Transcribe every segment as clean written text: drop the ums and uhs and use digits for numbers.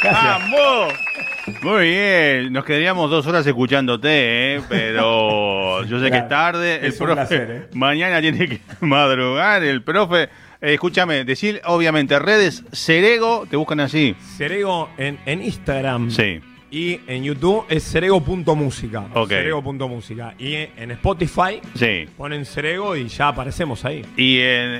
¡Vamos! Muy bien, nos quedaríamos 2 horas escuchándote, pero yo sé que es tarde. Es un placer, mañana tiene que madrugar el profe. Escúchame, decir obviamente redes, Cerego, te buscan así. Cerego en Instagram. Sí. Y en YouTube es cerego.música. Ok. Cerego.música. Y en Spotify Sí. ponen Cerego y ya aparecemos ahí. Y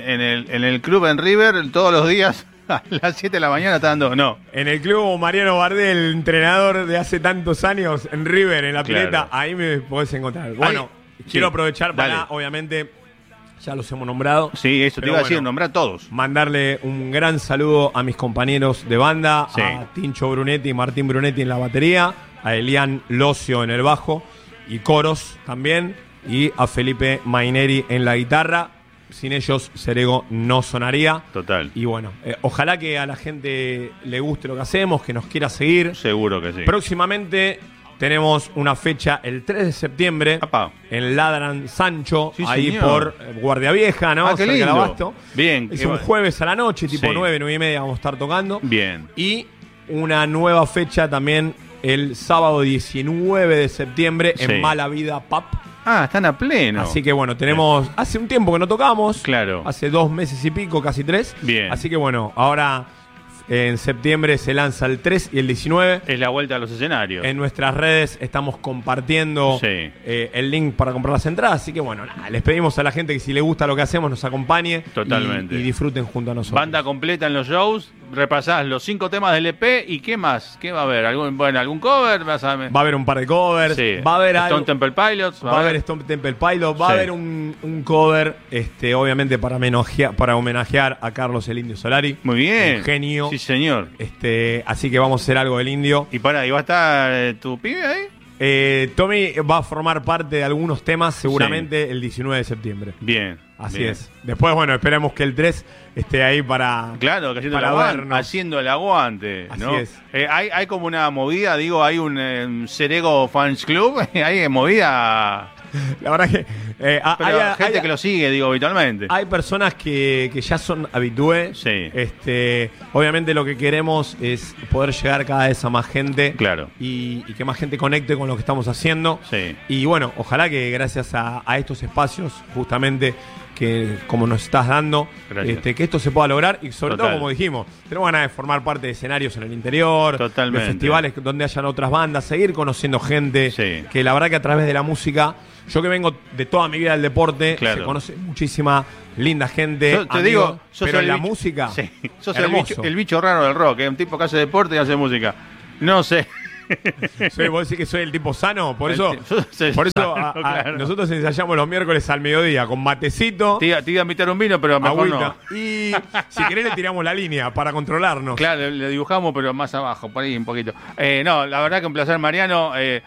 en el club en River, todos los días a las 7 de la mañana está dando. No. En el club Mariano Bardel, entrenador de hace tantos años en River, en la Claro. pileta, ahí me podés encontrar. Bueno, quiero sí, aprovechar para, dale. obviamente, ya los hemos nombrado. Sí, eso te Pero iba a decir, bueno, nombrar todos. mandarle un gran saludo a mis compañeros de banda, Sí. a Tincho Brunetti y Martín Brunetti en la batería, a Elian Locio en el bajo y coros también, y a Felipe Maineri en la guitarra. Sin ellos, Cerego no sonaría. Total. Y bueno, ojalá que a la gente le guste lo que hacemos, que nos quiera seguir. Seguro que sí. Próximamente tenemos una fecha el 3 de septiembre Apá. en Ladran Sancho, Sí, ahí señor. por Guardia Vieja, ¿no? Ah, qué Cerca del lindo. Abasto. Bien. Es qué un bueno. jueves a la noche, tipo Sí. 9, 9 y media vamos a estar tocando. Bien. Y una nueva fecha también el sábado 19 de septiembre Sí. en Mala Vida Pub. Ah, están a pleno. Así que bueno, tenemos... Hace un tiempo que no tocamos. Claro. Hace 2 meses y pico, casi 3. Bien. Así que bueno, ahora en septiembre se lanza el 3 y el 19. Es la vuelta a los escenarios. En nuestras redes estamos compartiendo Sí. el link para comprar las entradas. Así que bueno, nada, les pedimos a la gente que si le gusta lo que hacemos nos acompañe. Totalmente. Y disfruten junto a nosotros. Banda completa en los shows. Repasás los 5 temas del EP. ¿Y qué más? ¿Qué va a haber? ¿Algún cover? Va a haber un par de covers. Sí. Va a haber Stone algo. Temple Pilots. Va a haber Stone Temple Pilot, va a Sí. haber un cover, obviamente para homenajear a Carlos el Indio Solari. Muy bien. Un genio. Sí, señor. Así que vamos a hacer algo del Indio. ¿Y va a estar tu pibe ahí? Tommy va a formar parte de algunos temas seguramente el 19 de septiembre. Bien. Así bien. es. Después, bueno, esperemos que el 3 esté ahí para... Claro, que haciendo el para aguante. vernos. Haciendo el aguante. Así ¿no? es. Hay como una movida, digo, hay un Cerego Fans Club. Hay movida. La verdad que... Pero gente que lo sigue, digo, habitualmente. Hay personas que ya son habitués. Sí. Obviamente lo que queremos es poder llegar cada vez a más gente. Claro. Y que más gente conecte con lo que estamos haciendo. Sí. Y bueno, ojalá que gracias a estos espacios, justamente, que como nos estás dando, Gracias. que esto se pueda lograr. Y sobre Total. todo, como dijimos, tenemos ganas de formar parte de escenarios en el interior. Totalmente. De festivales donde hayan otras bandas. Seguir conociendo gente. Sí. Que la verdad que a través de la música... Yo que vengo de toda mi vida del deporte, Claro. se conoce muchísima linda gente. Yo te amigos, digo, sos pero el la bicho- música, Sí, sos hermoso. el bicho raro del rock, un tipo que hace deporte y hace música. No sé. ¿Vos decís que soy el tipo sano? Por El eso, tipo- sos por eso sano, claro. nosotros ensayamos los miércoles al mediodía con matecito, Te iba a invitar un vino, pero mejor agüita. no. Y si querés le tiramos la línea para controlarnos. Claro, le dibujamos, pero más abajo, por ahí un poquito. No, la verdad que un placer, Mariano.